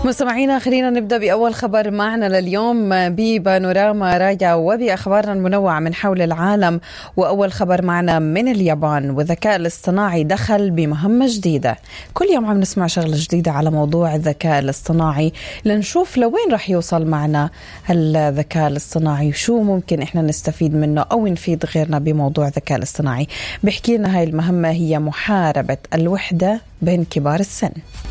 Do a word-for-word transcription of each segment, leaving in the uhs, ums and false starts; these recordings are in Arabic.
مستمعينا، خلينا نبدأ بأول خبر معنا لليوم ببانوراما رايا وبأخبارنا المنوعة من حول العالم. وأول خبر معنا من اليابان، والذكاء الاصطناعي دخل بمهمة جديدة. كل يوم عم نسمع شغلة جديدة على موضوع الذكاء الاصطناعي لنشوف لوين رح يوصل معنا الذكاء الاصطناعي وشو ممكن إحنا نستفيد منه أو نفيد غيرنا بموضوع الذكاء الاصطناعي. بحكي لنا هاي المهمة هي محاربة الوحدة بين كبار السن.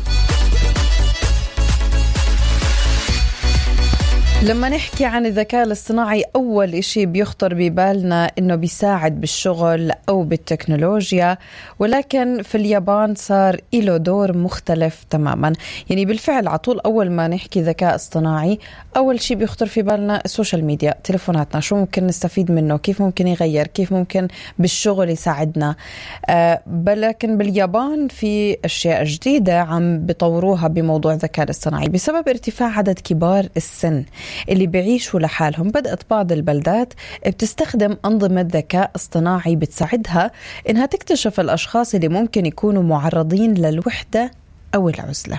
لما نحكي عن الذكاء الاصطناعي أول إشي بيخطر ببالنا إنه بيساعد بالشغل أو بالتكنولوجيا، ولكن في اليابان صار إله دور مختلف تماما. يعني بالفعل عطول أول ما نحكي ذكاء اصطناعي أول شي بيخطر في بالنا السوشيال ميديا، تلفوناتنا، شو ممكن نستفيد منه، كيف ممكن يغير، كيف ممكن بالشغل يساعدنا. آه لكن باليابان في أشياء جديدة عم بيطوروها بموضوع الذكاء الاصطناعي بسبب ارتفاع عدد كبار السن اللي بيعيشوا لحالهم. بدأت بعض البلدات بتستخدم أنظمة ذكاء اصطناعي بتساعدها إنها تكتشف الأشخاص اللي ممكن يكونوا معرضين للوحدة أو العزلة.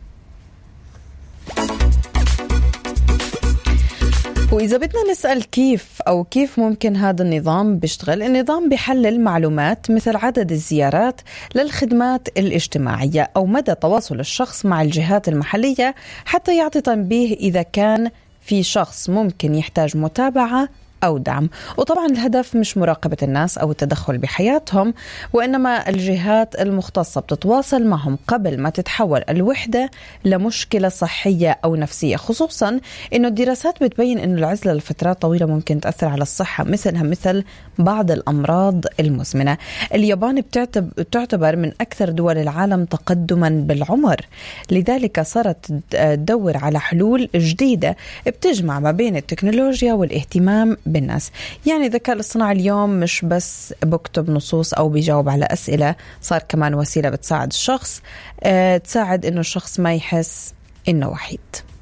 وإذا بدنا نسأل كيف أو كيف ممكن هذا النظام بيشتغل، النظام بيحلل معلومات مثل عدد الزيارات للخدمات الاجتماعية أو مدى تواصل الشخص مع الجهات المحلية حتى يعطي تنبيه إذا كان في شخص ممكن يحتاج متابعة أو دعم. وطبعا الهدف مش مراقبة الناس أو التدخل بحياتهم، وإنما الجهات المختصة بتتواصل معهم قبل ما تتحول الوحدة لمشكلة صحية أو نفسية، خصوصا إنه الدراسات بتبين إنه العزلة لفترات طويلة ممكن تأثر على الصحة، مثلها مثل بعض الأمراض المزمنة. اليابان بتعتبر من أكثر دول العالم تقدما بالعمر، لذلك صارت تدور على حلول جديدة بتجمع ما بين التكنولوجيا والاهتمام بالناس. يعني الذكاء الاصطناعي اليوم مش بس بكتب نصوص أو بيجاوب على أسئلة، صار كمان وسيلة بتساعد الشخص، أه تساعد إنه الشخص ما يحس إنه وحيد.